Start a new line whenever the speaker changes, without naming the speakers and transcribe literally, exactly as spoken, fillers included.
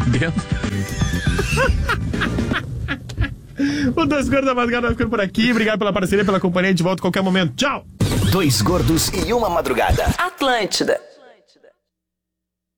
dentro.
O Dois Gordos da Madrugada vai ficando por aqui. Obrigado pela parceria, pela companhia. De volta a qualquer momento. Tchau!
Dois Gordos e uma Madrugada.
Atlântida.